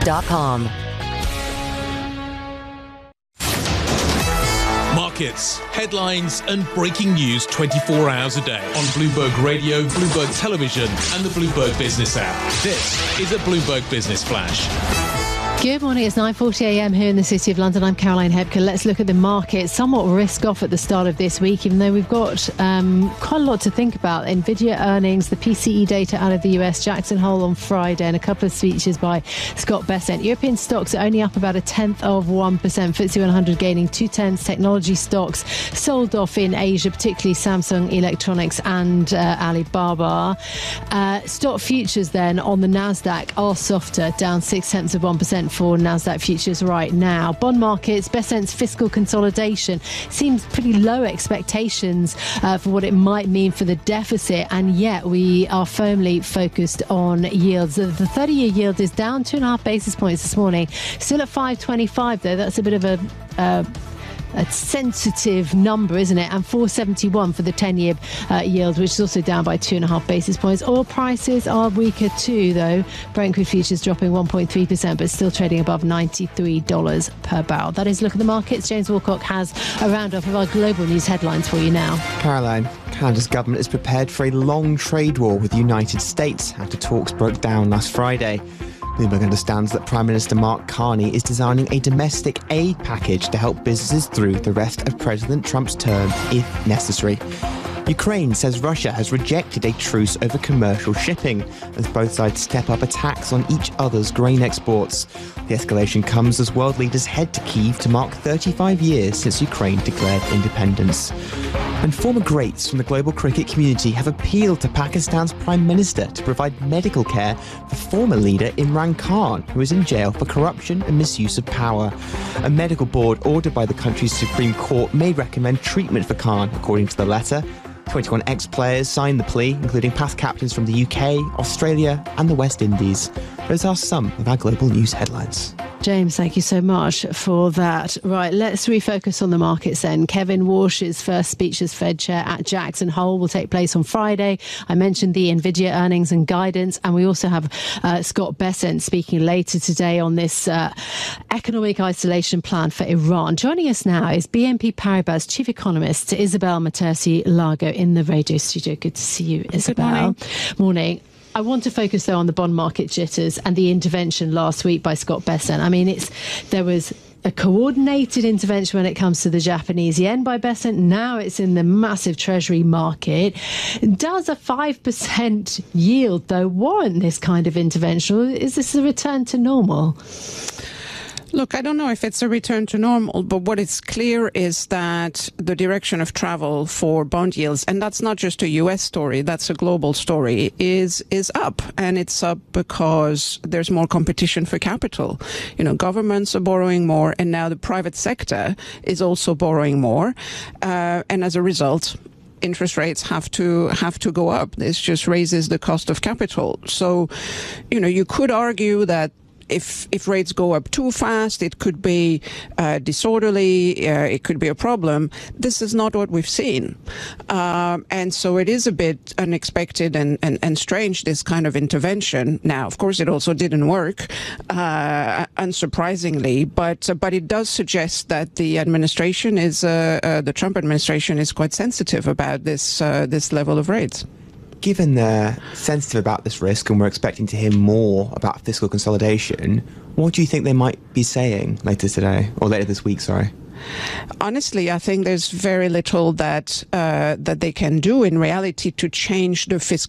BluebirdRadio.com. Markets, headlines and breaking news 24 hours a day on Bloomberg Radio, Bloomberg Television and the Bloomberg Business app. This is a Bloomberg Business Flash. Good morning, it's 9:40am here in the City of London. I'm Caroline Hebker. Let's look at the market. Somewhat risk off at the start of this week, even though we've got quite a lot to think about. Nvidia earnings, the PCE data out of the US, Jackson Hole on Friday, and a couple of speeches by Scott Bessent. European stocks are only up about 0.1%. FTSE 100 gaining 0.2. Technology stocks sold off in Asia, particularly Samsung Electronics and Alibaba. Stock futures then on the Nasdaq are softer, down 0.6% for Nasdaq futures right now. Bond markets, Bessent's fiscal consolidation seems pretty low expectations for what it might mean for the deficit, and yet we are firmly focused on yields. The 30-year yield is down 2.5 basis points this morning, still at 5.25 though. That's a bit of a sensitive number, isn't it? And 4.71 for the 10-year yield, which is also down by 2.5 basis points. Oil prices are weaker too, though. Brent crude futures dropping 1.3%, but still trading above $93 per barrel. That is Look at the Markets. James Wilcock has a roundup of our global news headlines for you now. Caroline, Canada's government is prepared for a long trade war with the United States after talks broke down last Friday. Bloomberg understands that Prime Minister Mark Carney is designing a domestic aid package to help businesses through the rest of President Trump's term, if necessary. Ukraine says Russia has rejected a truce over commercial shipping as both sides step up attacks on each other's grain exports. The escalation comes as world leaders head to Kyiv to mark 35 years since Ukraine declared independence. And former greats from the global cricket community have appealed to Pakistan's Prime Minister to provide medical care for former leader Imran Khan, who is in jail for corruption and misuse of power. A medical board ordered by the country's Supreme Court may recommend treatment for Khan, according to the letter. 21 ex-players signed the plea, including past captains from the UK, Australia and the West Indies. Those are some of our global news headlines. James, thank you so much for that. Right, let's refocus on the markets then. Kevin Warsh's first speech as Fed chair at Jackson Hole will take place on Friday. I mentioned the Nvidia earnings and guidance, and we also have Scott Bessent speaking later today on this economic isolation plan for Iran. Joining us now is BNP Paribas chief economist Isabel Matersi-Lago in the radio studio. Good to see you, Isabel. Good morning. Morning. I want to focus, though, on the bond market jitters and the intervention last week by Scott Bessent. I mean, there was a coordinated intervention when it comes to the Japanese yen by Bessent. Now it's in the massive treasury market. Does a 5% yield, though, warrant this kind of intervention? Or is this a return to normal? Look, I don't know if it's a return to normal, but what is clear is that the direction of travel for bond yields, and that's not just a US story, that's a global story, is up. And it's up because there's more competition for capital. You know, governments are borrowing more, and now the private sector is also borrowing more. And as a result, interest rates have to go up. This just raises the cost of capital. So, you know, you could argue that if rates go up too fast, it could be disorderly, it could be a problem. This is not what we've seen. And so it is a bit unexpected and strange, this kind of intervention. Now, of course, it also didn't work, unsurprisingly, but it does suggest that the administration the Trump administration is quite sensitive about this level of rates. Given they're sensitive about this risk and we're expecting to hear more about fiscal consolidation, what do you think they might be saying later today, or later this week, sorry? Honestly, I think there's very little that they can do in reality to change the fiscal